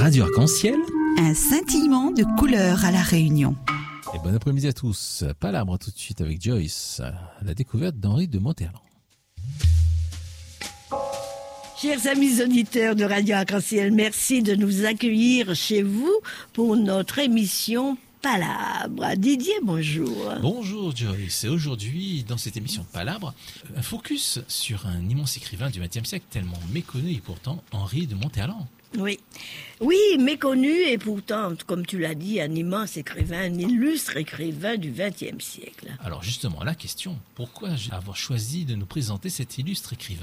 Radio Arc-en-Ciel. Un scintillement de couleurs à La Réunion. Et bon après-midi à tous. Palabre tout de suite avec Joyce, la découverte d'Henri de Monterland. Chers amis auditeurs de Radio Arc-en-Ciel, merci de nous accueillir chez vous pour notre émission Palabre. Didier, bonjour. Bonjour Joyce. Et aujourd'hui, dans cette émission Palabre, un focus sur un immense écrivain du XXe siècle tellement méconnu et pourtant Henri de Monterland. Oui, méconnu et pourtant, comme tu l'as dit, un immense écrivain, un illustre écrivain du XXe siècle. Alors justement, la question, pourquoi avoir choisi de nous présenter cet illustre écrivain ?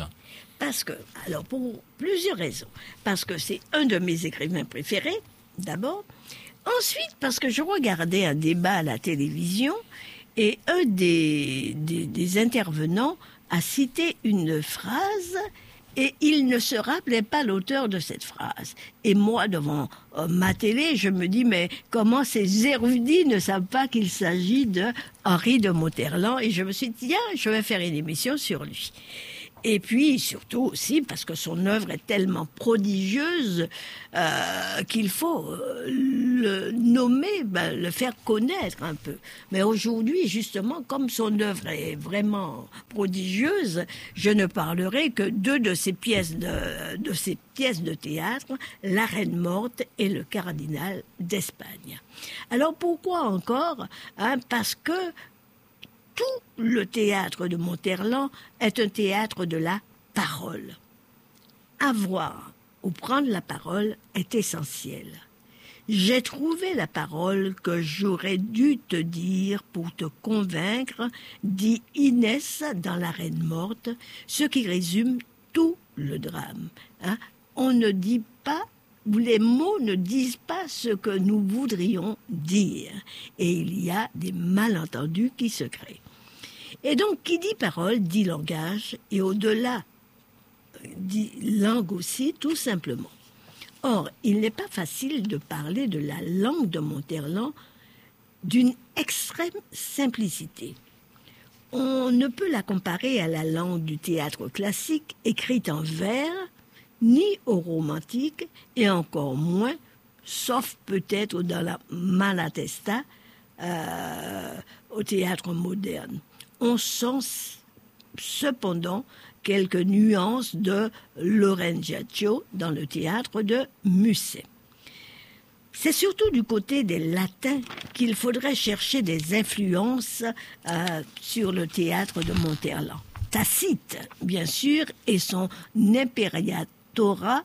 Pour plusieurs raisons. Parce que c'est un de mes écrivains préférés, d'abord. Ensuite, parce que je regardais un débat à la télévision et un des intervenants a cité une phrase et il ne se rappelait pas l'auteur de cette phrase. Et moi, devant ma télé, je me dis, mais comment ces érudits ne savent pas qu'il s'agit de Henri de Monterland ? Et je me suis dit, tiens, je vais faire une émission sur lui. Et puis, surtout aussi, parce que son œuvre est tellement prodigieuse qu'il faut le nommer, le faire connaître un peu. Mais aujourd'hui, justement, comme son œuvre est vraiment prodigieuse, je ne parlerai que de ses pièces de théâtre, La Reine morte et Le Cardinal d'Espagne. Alors, pourquoi encore ? Parce que tout le théâtre de Monterland est un théâtre de la parole. Avoir ou prendre la parole est essentiel. J'ai trouvé la parole que j'aurais dû te dire pour te convaincre, dit Inès dans La Reine morte, ce qui résume tout le drame. On ne dit pas, les mots ne disent pas ce que nous voudrions dire. Et il y a des malentendus qui se créent. Et donc, qui dit parole, dit langage, et au-delà, dit langue aussi, tout simplement. Or, il n'est pas facile de parler de la langue de Monterland d'une extrême simplicité. On ne peut la comparer à la langue du théâtre classique, écrite en vers, ni au romantique, et encore moins, sauf peut-être dans la Malatesta, au théâtre moderne. On sent cependant quelques nuances de Lorenzaccio dans le théâtre de Musset. C'est surtout du côté des latins qu'il faudrait chercher des influences sur le théâtre de Monterland. Tacite, bien sûr, et son Imperatora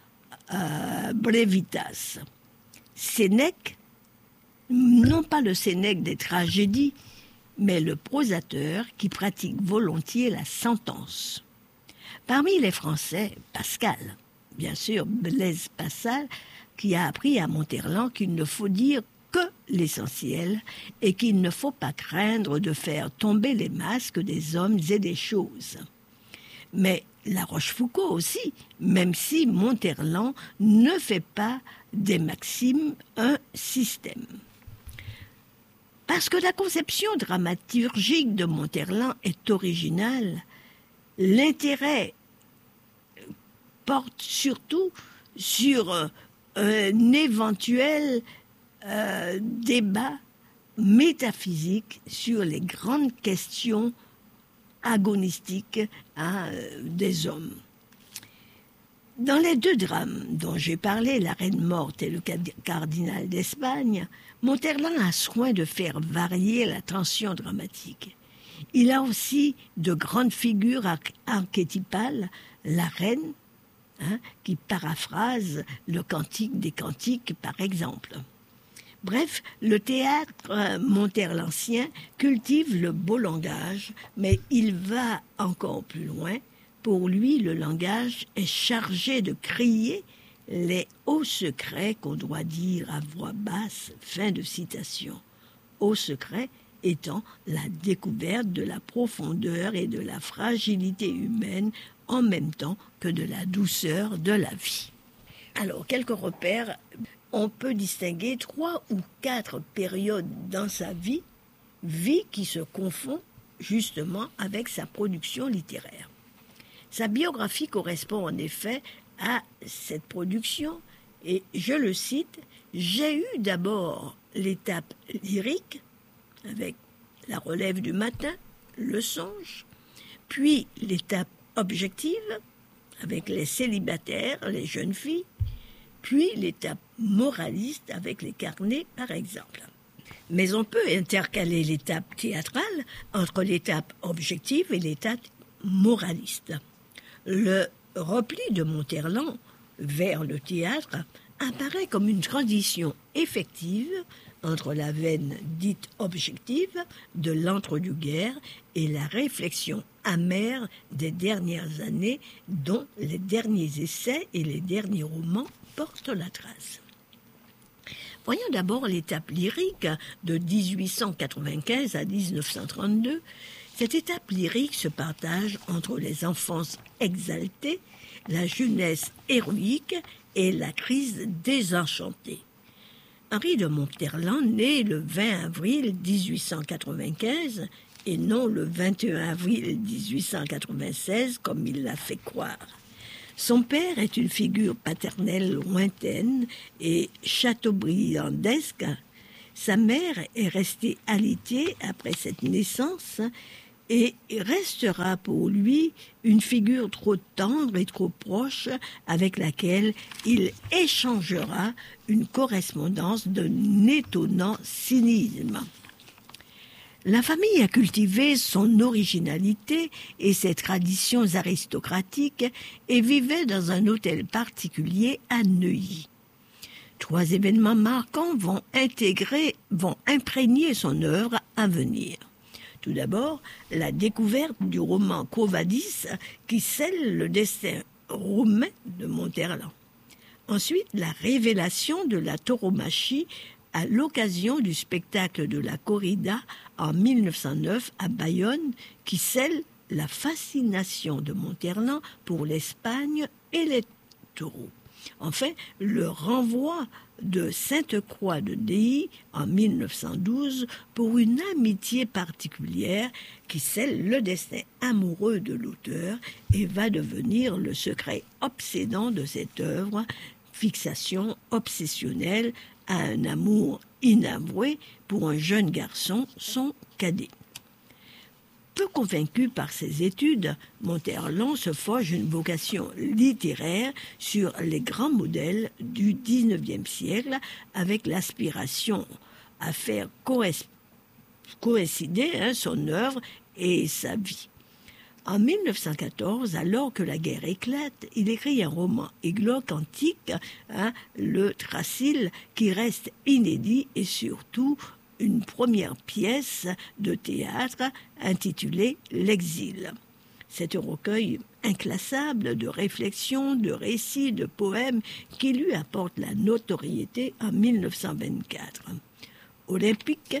Brevitas. Sénèque, non pas le Sénèque des tragédies, mais le prosateur qui pratique volontiers la sentence. Parmi les Français, Pascal, bien sûr, Blaise Pascal, qui a appris à Monterland qu'il ne faut dire que l'essentiel et qu'il ne faut pas craindre de faire tomber les masques des hommes et des choses. Mais La Rochefoucauld aussi, même si Monterland ne fait pas des maximes un système. Parce que la conception dramaturgique de Monterland est originale, l'intérêt porte surtout sur un éventuel débat métaphysique sur les grandes questions agonistiques des hommes. Dans les deux drames dont j'ai parlé, La Reine morte et Le Cardinal d'Espagne, Monterland a soin de faire varier la tension dramatique. Il a aussi de grandes figures archétypales, la reine, qui paraphrase le Cantique des Cantiques, par exemple. Bref, le théâtre monterlandien cultive le beau langage, mais il va encore plus loin. Pour lui, le langage est chargé de crier les hauts secrets qu'on doit dire à voix basse. Fin de citation. Hauts secrets étant la découverte de la profondeur et de la fragilité humaine en même temps que de la douceur de la vie. Alors, quelques repères. On peut distinguer 3 ou 4 périodes dans sa vie qui se confond justement avec sa production littéraire. Sa biographie correspond en effet à cette production Et je le cite, « J'ai eu d'abord l'étape lyrique, avec la relève du matin, le songe, puis l'étape objective, avec les célibataires, les jeunes filles, puis l'étape moraliste avec les carnets, par exemple. Mais on peut intercaler l'étape théâtrale entre l'étape objective et l'étape moraliste. Le repli de Monterland vers le théâtre apparaît comme une transition effective entre la veine dite objective de l'entre-deux-guerres et la réflexion amère des dernières années dont les derniers essais et les derniers romans portent la trace. Voyons d'abord l'étape lyrique de 1895 à 1932. Cette étape lyrique se partage entre les enfances exaltées, la jeunesse héroïque et la crise désenchantée. Henri de Monterland, né le 20 avril 1895 et non le 21 avril 1896 comme il l'a fait croire. Son père est une figure paternelle lointaine et chateaubriandesque. Sa mère est restée alitée après cette naissance et restera pour lui une figure trop tendre et trop proche avec laquelle il échangera une correspondance d'un étonnant cynisme. La famille a cultivé son originalité et ses traditions aristocratiques et vivait dans un hôtel particulier à Neuilly. 3 événements marquants vont imprégner son œuvre à venir. Tout d'abord, la découverte du roman Quo Vadis qui scelle le destin romain de Monterland. Ensuite, la révélation de la tauromachie à l'occasion du spectacle de la corrida en 1909 à Bayonne qui scelle la fascination de Monterland pour l'Espagne et les taureaux. Enfin, le renvoi de Sainte-Croix de Déy en 1912 pour une amitié particulière qui scelle le destin amoureux de l'auteur et va devenir le secret obsédant de cette œuvre, fixation obsessionnelle à un amour inavoué pour un jeune garçon, son cadet. Peu convaincu par ses études, Monterland se forge une vocation littéraire sur les grands modèles du XIXe siècle avec l'aspiration à faire coïncider son œuvre et sa vie. En 1914, alors que la guerre éclate, il écrit un roman églogue antique, le Tracile, qui reste inédit et surtout une première pièce de théâtre intitulée L'Exil. C'est un recueil inclassable de réflexions, de récits, de poèmes qui lui apporte la notoriété en 1924. Olympique,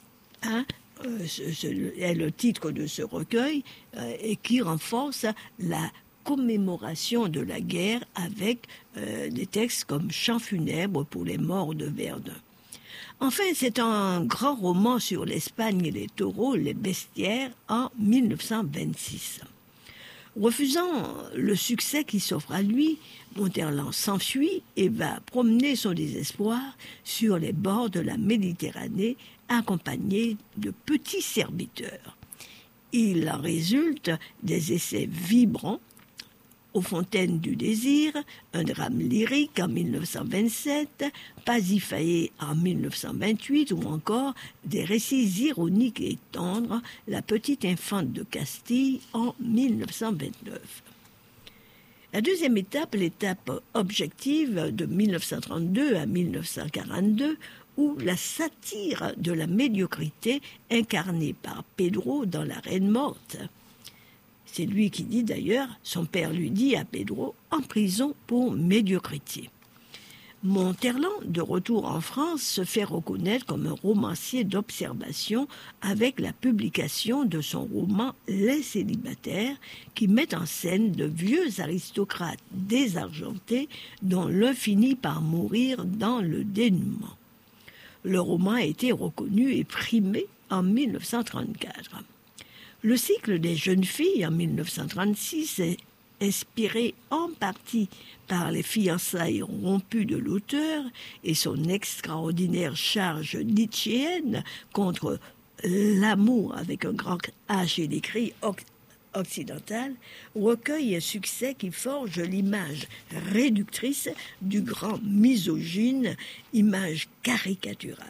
est le titre de ce recueil et qui renforce la commémoration de la guerre avec des textes comme Chants funèbres pour les morts de Verdun. Enfin, c'est un grand roman sur l'Espagne et les taureaux, les bestiaires, en 1926. Refusant le succès qui s'offre à lui, Monterland s'enfuit et va promener son désespoir sur les bords de la Méditerranée accompagné de petits serviteurs. Il en résulte des essais vibrants, Aux Fontaines du désir, un drame lyrique en 1927, Pasiphae en 1928 ou encore des récits ironiques et tendres, La petite infante de Castille en 1929. La deuxième étape, l'étape objective de 1932 à 1942, où la satire de la médiocrité incarnée par Pedro dans La Reine morte. C'est lui qui dit d'ailleurs, son père lui dit à Pedro, en prison pour médiocrité. Monterland, de retour en France, se fait reconnaître comme un romancier d'observation avec la publication de son roman Les célibataires, qui met en scène de vieux aristocrates désargentés dont l'un finit par mourir dans le dénuement. Le roman a été reconnu et primé en 1934. Le cycle des jeunes filles en 1936 est inspirée en partie par les fiançailles rompues de l'auteur et son extraordinaire charge nietzschéenne contre l'amour avec un grand H et des cris occidentale, recueille un succès qui forge l'image réductrice du grand misogyne, image caricaturale.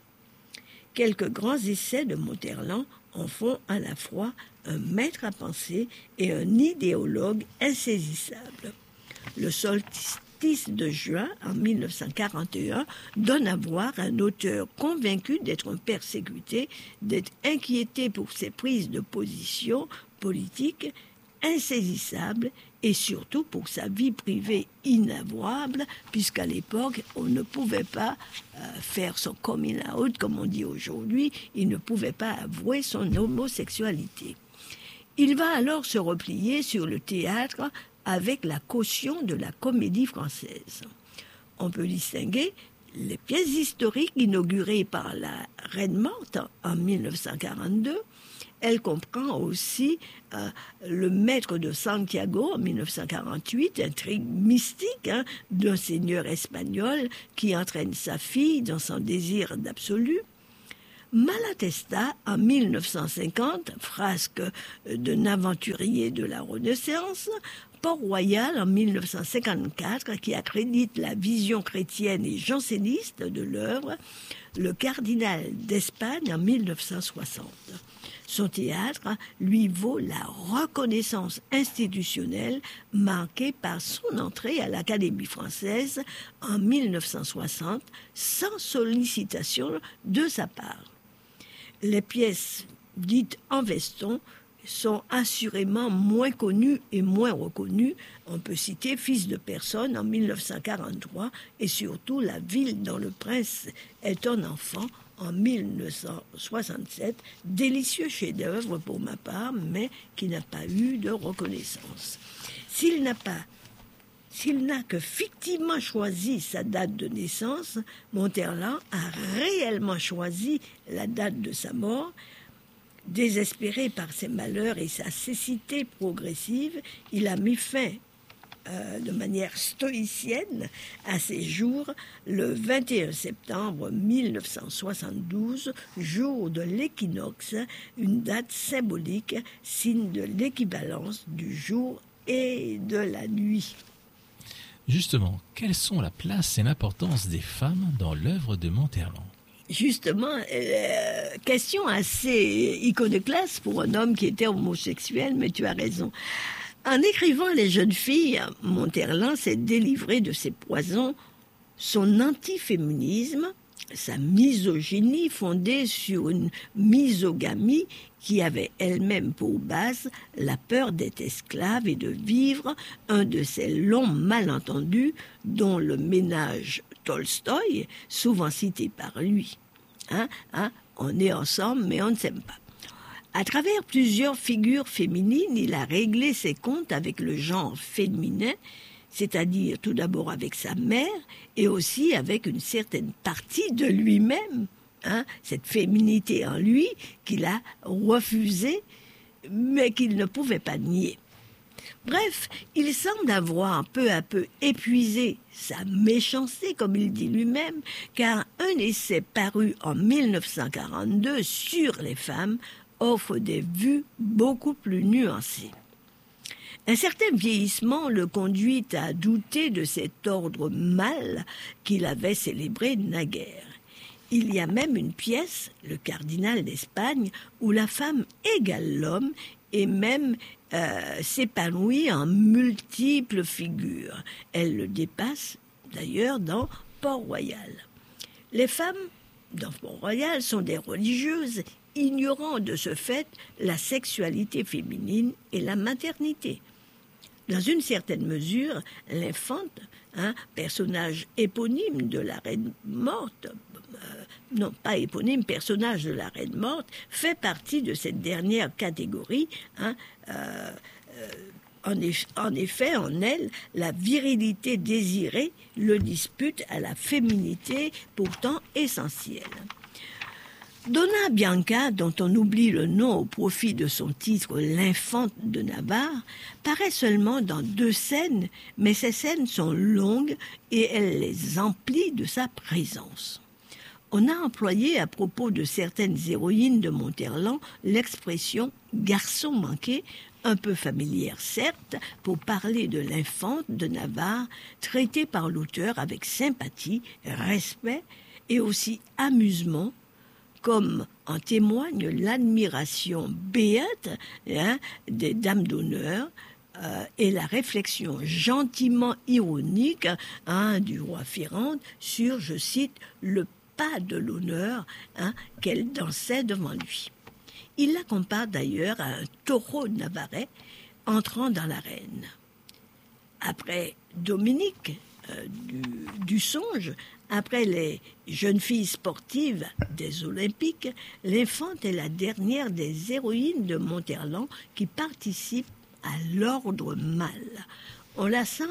Quelques grands essais de Monterland en font à la fois un maître à penser et un idéologue insaisissable. Le solstice de juin, en 1941, donne à voir un auteur convaincu d'être persécuté, d'être inquiété pour ses prises de position politique, insaisissable et surtout pour sa vie privée inavouable, puisqu'à l'époque, on ne pouvait pas faire son coming out, comme on dit aujourd'hui, il ne pouvait pas avouer son homosexualité. Il va alors se replier sur le théâtre avec la caution de la comédie française. On peut distinguer les pièces historiques inaugurées par la Reine morte en 1942. Elle comprend aussi le Maître de Santiago en 1948, intrigue mystique d'un seigneur espagnol qui entraîne sa fille dans son désir d'absolu. Malatesta en 1950, frasque d'un aventurier de la Renaissance. Port-Royal en 1954, qui accrédite la vision chrétienne et janséniste de l'œuvre. Le Cardinal d'Espagne en 1960. Son théâtre lui vaut la reconnaissance institutionnelle marquée par son entrée à l'Académie française en 1960 sans sollicitation de sa part. Les pièces dites en veston sont assurément moins connues et moins reconnues. On peut citer Fils de personne en 1943 et surtout La ville dont le prince est un enfant en 1967, délicieux chef-d'œuvre pour ma part, mais qui n'a pas eu de reconnaissance. S'il n'a que fictivement choisi sa date de naissance, Monterland a réellement choisi la date de sa mort. Désespéré par ses malheurs et sa cécité progressive, il a mis fin de manière stoïcienne à ses jours le 21 septembre 1972, jour de l'équinoxe, une date symbolique, signe de l'équivalence du jour et de la nuit. Justement, quelles sont la place et l'importance des femmes dans l'œuvre de Monterland ? Justement, question assez iconoclaste pour un homme qui était homosexuel, mais tu as raison. En écrivant Les jeunes filles, Monterland s'est délivré de ses poisons, son antiféminisme, sa misogynie fondée sur une misogamie qui avait elle-même pour base la peur d'être esclave et de vivre un de ces longs malentendus dont le ménage Tolstoï, souvent cité par lui. On est ensemble, mais on ne s'aime pas. À travers plusieurs figures féminines, il a réglé ses comptes avec le genre féminin, c'est-à-dire tout d'abord avec sa mère et aussi avec une certaine partie de lui-même, cette féminité en lui qu'il a refusée, mais qu'il ne pouvait pas nier. Bref, il semble avoir peu à peu épuisé sa méchanceté, comme il dit lui-même, car un essai paru en 1942 sur les femmes offre des vues beaucoup plus nuancées. Un certain vieillissement le conduit à douter de cet ordre mâle qu'il avait célébré naguère. Il y a même une pièce, Le Cardinal d'Espagne, où la femme égale l'homme et même s'épanouit en multiples figures. Elle le dépasse d'ailleurs dans Port-Royal. Les femmes dans Port-Royal sont des religieuses, ignorant de ce fait la sexualité féminine et la maternité. Dans une certaine mesure, l'infante, personnage éponyme de la Reine morte, non pas éponyme, personnage de la Reine morte, fait partie de cette dernière catégorie. En effet, en elle, la virilité désirée le dispute à la féminité pourtant essentielle. Donna Bianca, dont on oublie le nom au profit de son titre L'Infante de Navarre, paraît seulement dans 2 scènes, mais ces scènes sont longues et elle les emplit de sa présence. On a employé à propos de certaines héroïnes de Monterland l'expression « garçon manqué », un peu familière certes, pour parler de l'infante de Navarre, traitée par l'auteur avec sympathie, respect et aussi amusement, comme en témoigne l'admiration béate des dames d'honneur et la réflexion gentiment ironique du roi Ferrand sur, je cite, le pas de l'honneur qu'elle dansait devant lui. Il la compare d'ailleurs à un taureau navarrais entrant dans l'arène. Après Dominique du Songe, après les jeunes filles sportives des Olympiques, l'infante est la dernière des héroïnes de Monterland qui participe à l'ordre mâle. On la sent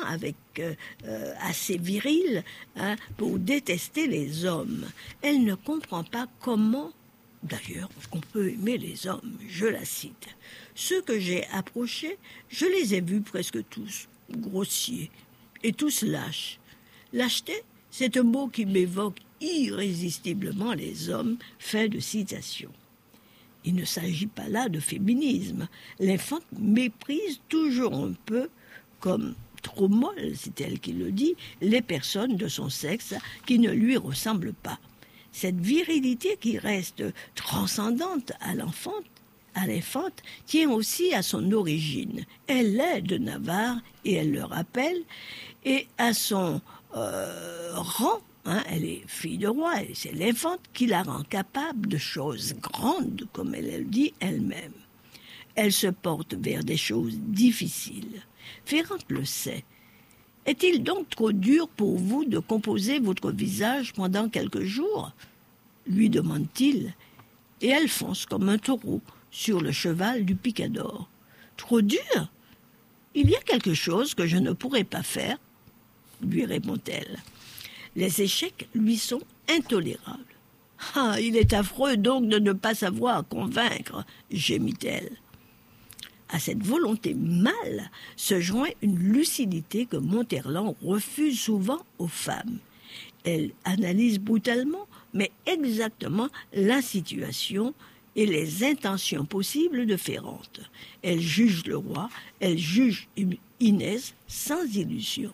assez virile pour détester les hommes. Elle ne comprend pas comment, d'ailleurs, on peut aimer les hommes. Je la cite. Ceux que j'ai approchés, je les ai vus presque tous grossiers et tous lâches. Lâcheté, c'est un mot qui m'évoque irrésistiblement les hommes. Fin de citation. Il ne s'agit pas là de féminisme. L'infante méprise toujours un peu, comme trop molle, c'est elle qui le dit, les personnes de son sexe qui ne lui ressemblent pas. Cette virilité qui reste transcendante à l'infante, tient aussi à son origine. Elle est de Navarre, et elle le rappelle, et à son rang, elle est fille de roi, et c'est l'infante qui la rend capable de choses grandes, comme elle le dit elle-même. Elle se porte vers des choses difficiles. Ferrand le sait. Est-il donc trop dur pour vous de composer votre visage pendant quelques jours ? Lui demande-t-il, et elle fonce comme un taureau sur le cheval du picador. Trop dur ? Il y a quelque chose que je ne pourrais pas faire, lui répond-elle. Les échecs lui sont intolérables. Ah, il est affreux donc de ne pas savoir convaincre, gémit-elle. À cette volonté mâle se joint une lucidité que Monterland refuse souvent aux femmes. Elle analyse brutalement, mais exactement la situation et les intentions possibles de Ferrand. Elle juge le roi, elle juge Inès sans illusion.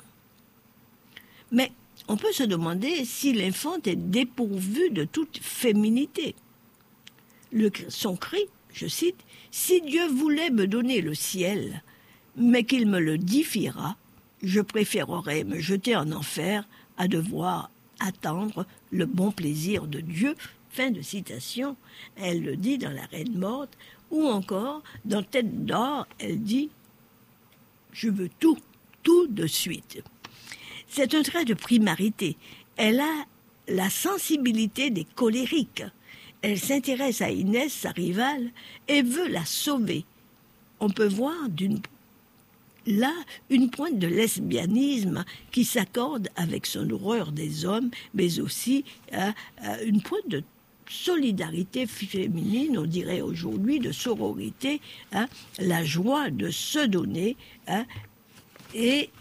Mais on peut se demander si l'infante est dépourvue de toute féminité. Son cri, je cite, « Si Dieu voulait me donner le ciel, mais qu'il me le diffiera, je préférerais me jeter en enfer à devoir attendre le bon plaisir de Dieu. » Fin de citation. Elle le dit dans La Reine morte, ou encore dans Tête d'or, elle dit « Je veux tout de suite ». C'est un trait de primarité. Elle a la sensibilité des colériques. Elle s'intéresse à Inès, sa rivale, et veut la sauver. On peut voir là une pointe de lesbianisme qui s'accorde avec son horreur des hommes, mais aussi une pointe de solidarité féminine, on dirait aujourd'hui, de sororité, la joie de se donner, et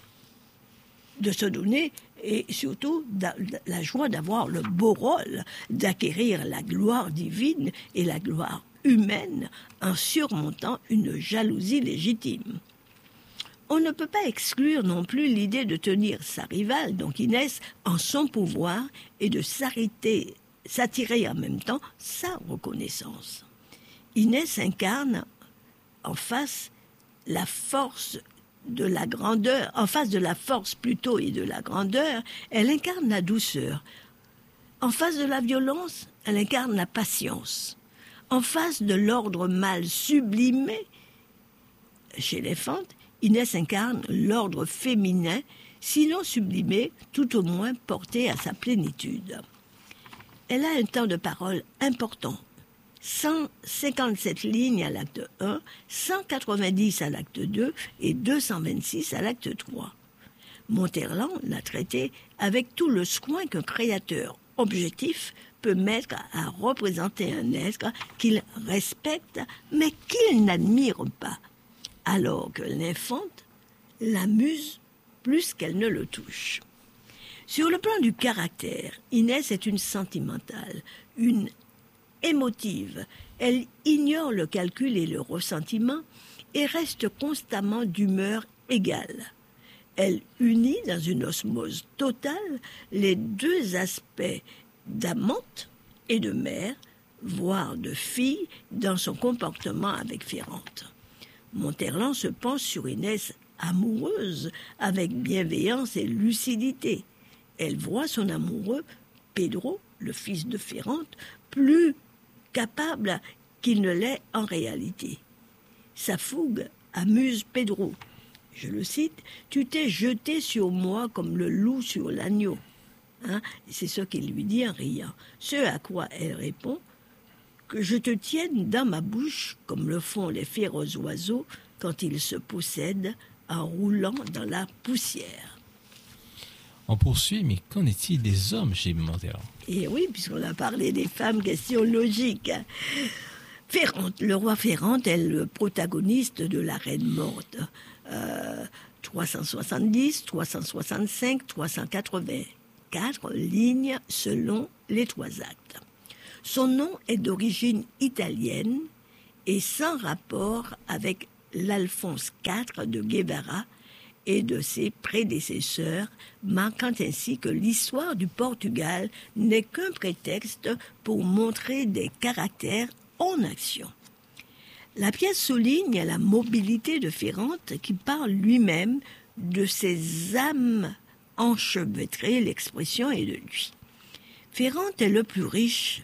surtout la joie d'avoir le beau rôle, d'acquérir la gloire divine et la gloire humaine en surmontant une jalousie légitime. On ne peut pas exclure non plus l'idée de tenir sa rivale, donc Inès, en son pouvoir et de s'attirer en même temps sa reconnaissance. Inès incarne en face la force de la grandeur, en face de la force plutôt et de la grandeur, elle incarne la douceur. En face de la violence, elle incarne la patience. En face de l'ordre mâle sublimé, chez les fantes, Inès incarne l'ordre féminin, sinon sublimé, tout au moins porté à sa plénitude. Elle a un temps de parole important. 157 lignes à l'acte 1, 190 à l'acte 2 et 226 à l'acte 3. Monterland l'a traité avec tout le soin qu'un créateur objectif peut mettre à représenter un être qu'il respecte, mais qu'il n'admire pas, alors que l'infante l'amuse plus qu'elle ne le touche. Sur le plan du caractère, Inès est une sentimentale, une émotive. Elle ignore le calcul et le ressentiment et reste constamment d'humeur égale. Elle unit dans une osmose totale les deux aspects d'amante et de mère, voire de fille, dans son comportement avec Ferrante. Monterland se penche sur Inès amoureuse avec bienveillance et lucidité. Elle voit son amoureux, Pedro, le fils de Ferrante, plus capable qu'il ne l'est en réalité. Sa fougue amuse Pedro. Je le cite, « Tu t'es jeté sur moi comme le loup sur l'agneau. » C'est ce qu'il lui dit en riant. Ce à quoi elle répond, « Que je te tienne dans ma bouche comme le font les féroces oiseaux quand ils se possèdent en roulant dans la poussière. » On poursuit, mais qu'en est-il des hommes chez Monterland? Et oui, puisqu'on a parlé des femmes, question logique. Ferrante, le roi Ferrante est le protagoniste de la Reine morte. 370, 365, 384 lignes selon les 3 actes. Son nom est d'origine italienne et sans rapport avec l'Alphonse IV de Guevara et de ses prédécesseurs, marquant ainsi que l'histoire du Portugal n'est qu'un prétexte pour montrer des caractères en action. La pièce souligne la mobilité de Ferrante qui parle lui-même de ses âmes enchevêtrées, l'expression est de lui. Ferrante est le plus riche.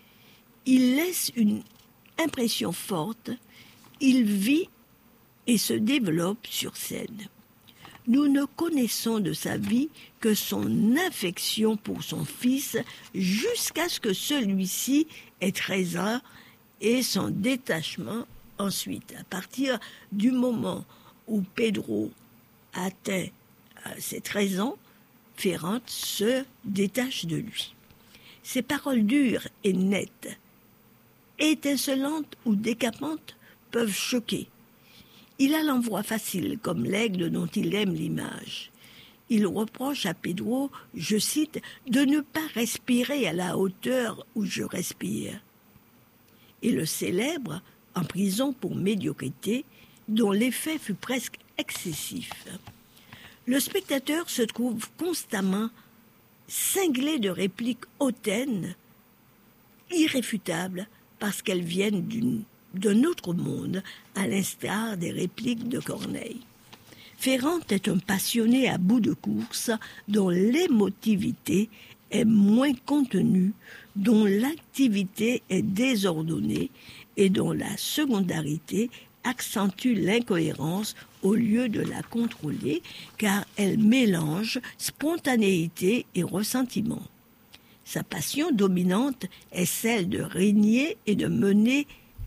Il laisse une impression forte, il vit et se développe sur scène. Nous ne connaissons de sa vie que son affection pour son fils jusqu'à ce que celui-ci ait 13 ans et son détachement ensuite. À partir du moment où Pedro atteint ses 13 ans, Ferrante se détache de lui. Ses paroles dures et nettes, étincelantes ou décapantes, peuvent choquer. Il a l'envoi facile, comme l'aigle dont il aime l'image. Il reproche à Pedro, je cite, « de ne pas respirer à la hauteur où je respire ». Et le célèbre en prison pour médiocrité, dont l'effet fut presque excessif. Le spectateur se trouve constamment cinglé de répliques hautaines, irréfutables, parce qu'elles viennent d'un autre monde, à l'instar des répliques de Corneille. Ferrante est un passionné à bout de course, dont l'émotivité est moins contenue, dont l'activité est désordonnée et dont la secondarité accentue l'incohérence au lieu de la contrôler, car elle mélange spontanéité et ressentiment. Sa passion dominante est celle de régner et de mener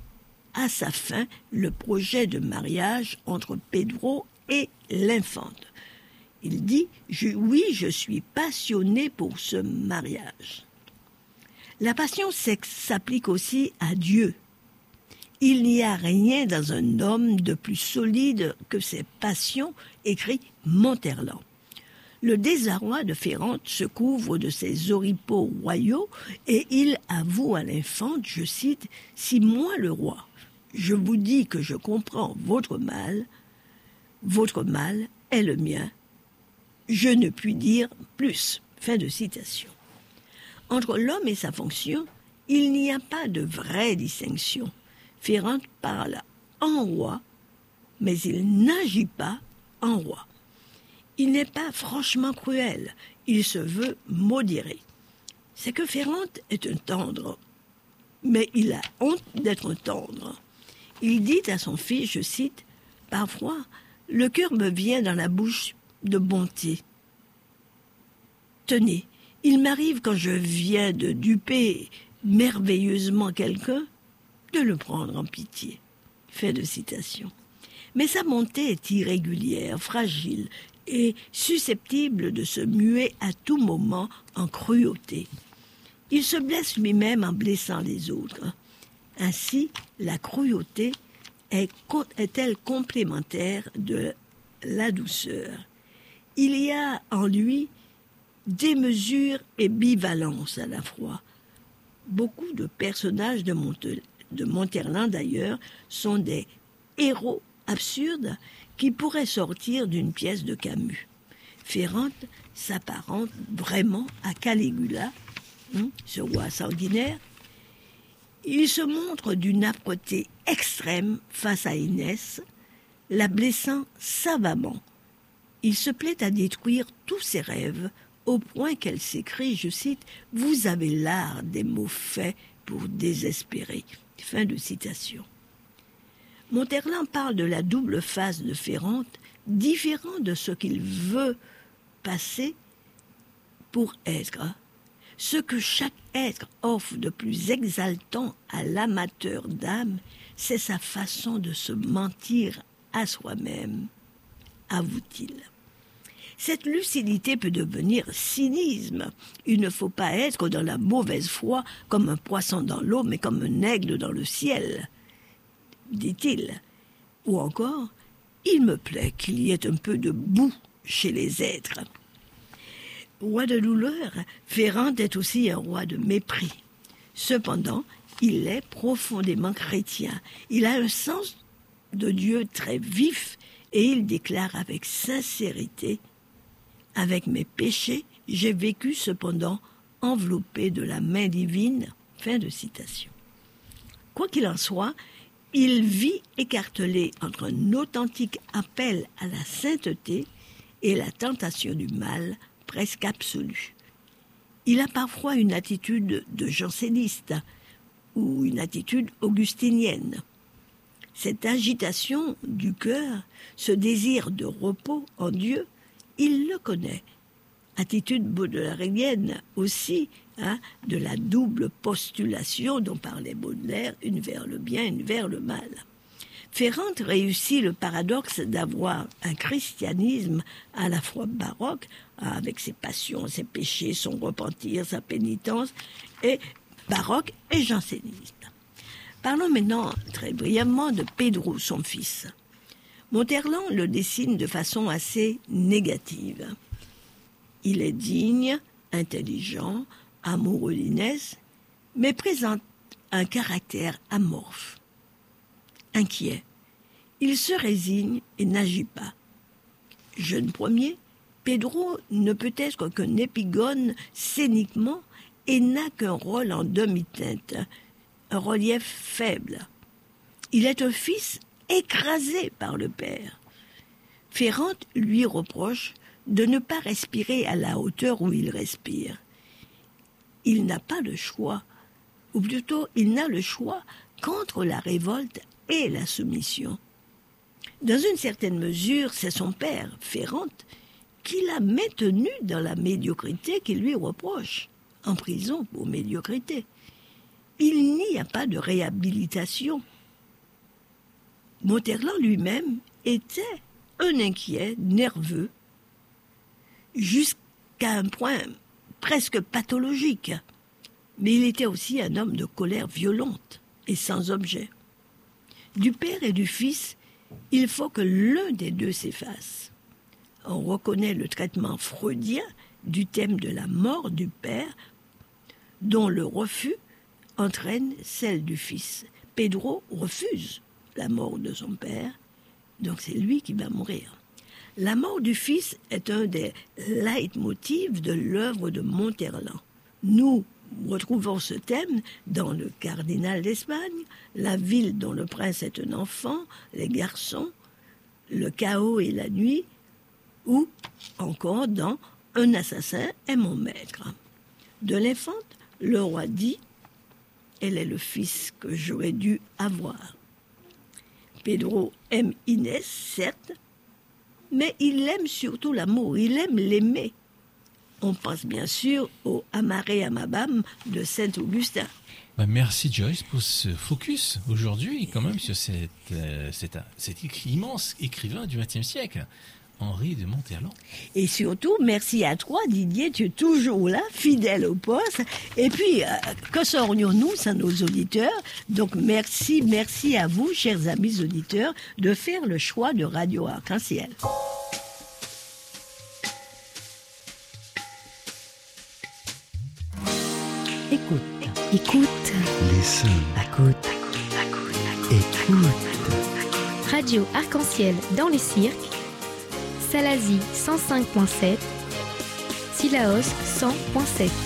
à sa fin le projet de mariage entre Pedro et l'infante. Il dit « Oui, je suis passionné pour ce mariage ». La passion s'applique aussi à Dieu. Il n'y a rien dans un homme de plus solide que ses passions, écrit Monterland. Le désarroi de Ferrante se couvre de ses oripeaux royaux et il avoue à l'infante, je cite, « Si moi le roi, je vous dis que je comprends votre mal est le mien, je ne puis dire plus. » Fin de citation. Entre l'homme et sa fonction, il n'y a pas de vraie distinction. Ferrante parle en roi, mais il n'agit pas en roi. Il n'est pas franchement cruel, il se veut modéré. C'est que Ferrante est un tendre, mais il a honte d'être tendre. Il dit à son fils, je cite, « Parfois, le cœur me vient dans la bouche de bonté. Tenez, il m'arrive quand je viens de duper merveilleusement quelqu'un, de le prendre en pitié. » Fin de citation. Mais sa bonté est irrégulière, fragile et susceptible de se muer à tout moment en cruauté. il se blesse lui-même en blessant les autres. Ainsi, la cruauté est-elle complémentaire de la douceur. Il y a en lui démesure et bivalence à la fois. Beaucoup de personnages de Monterland, d'ailleurs, sont des héros absurdes qui pourraient sortir d'une pièce de Camus. Ferrante s'apparente vraiment à Caligula, ce roi sanguinaire. Il se montre d'une âpreté extrême face à Inès, la blessant savamment. Il se plaît à détruire tous ses rêves, au point qu'elle s'écrie, je cite, « Vous avez l'art des mots faits pour désespérer ». Fin de citation. Monterland parle de la double face de Ferrante, différent de ce qu'il veut passer pour être. Ce que chaque être offre de plus exaltant à l'amateur d'âme, c'est sa façon de se mentir à soi-même, avoue-t-il. Cette lucidité peut devenir cynisme. Il ne faut pas être dans la mauvaise foi comme un poisson dans l'eau, mais comme un aigle dans le ciel, dit-il. Ou encore, il me plaît qu'il y ait un peu de boue chez les êtres. Roi de douleur, Ferrante est aussi un roi de mépris. Cependant, il est profondément chrétien. Il a un sens de Dieu très vif et il déclare avec sincérité « Avec mes péchés, j'ai vécu cependant enveloppé de la main divine. » Fin de citation. Quoi qu'il en soit, il vit écartelé entre un authentique appel à la sainteté et la tentation du mal presque absolue. Il a parfois une attitude de janséniste ou une attitude augustinienne. Cette agitation du cœur, ce désir de repos en Dieu, il le connaît. Attitude baudelairienne aussi, de la double postulation dont parlait Baudelaire, une vers le bien, une vers le mal. Ferrante réussit le paradoxe d'avoir un christianisme à la fois baroque, avec ses passions, ses péchés, son repentir, sa pénitence, et baroque et janséniste. Parlons maintenant très brièvement de Pedro, son fils. Monterland le dessine de façon assez négative. Il est digne, intelligent, amoureux d'Inès, mais présente un caractère amorphe. Inquiet, il se résigne et n'agit pas. Jeune premier, Pedro ne peut être qu'un épigone scéniquement et n'a qu'un rôle en demi-teinte, un relief faible. Il est un fils écrasé par le père. Ferrante lui reproche de ne pas respirer à la hauteur où il respire. Il n'a pas le choix, ou plutôt il n'a le choix qu'entre la révolte et la soumission. Dans une certaine mesure, c'est son père, Ferrante, qui l'a maintenu dans la médiocrité qu'il lui reproche, en prison pour médiocrité. Il n'y a pas de réhabilitation. Monterland lui-même était un inquiet, nerveux, jusqu'à un point presque pathologique. Mais il était aussi un homme de colère violente et sans objet. Du père et du fils, il faut que l'un des deux s'efface. On reconnaît le traitement freudien du thème de la mort du père, dont le refus entraîne celle du fils. Pedro refuse la mort de son père, donc c'est lui qui va mourir. La mort du fils est un des leitmotifs de l'œuvre de Monterland. Nous retrouvons ce thème dans Le Cardinal d'Espagne, La ville dont le prince est un enfant, Les garçons, Le chaos et la nuit, ou encore dans Un assassin est mon maître. De l'Infante, le roi dit « Elle est le fils que j'aurais dû avoir ». Pedro aime Inès, certes, mais il aime surtout l'amour, il aime l'aimer. On pense bien sûr au Amaré Amabam de Saint-Augustin. Merci Joyce pour ce focus aujourd'hui quand même sur cet immense écrivain du XXe siècle. Henri de Monterland. Et surtout, merci à toi, Didier, tu es toujours là, fidèle au poste. Et puis, que saurions-nous sans nos auditeurs? Donc, merci à vous, chers amis auditeurs, de faire le choix de Radio Arc-en-Ciel. Écoute. Listen. Écoute. Radio Arc-en-Ciel dans les cirques. Salazie 105.7. Sillaos 100.7.